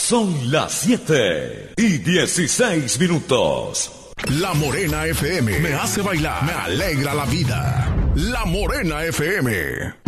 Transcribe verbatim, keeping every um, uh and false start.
Son las siete y dieciséis minutos. La Morena F M me hace bailar, me alegra la vida. La Morena F M.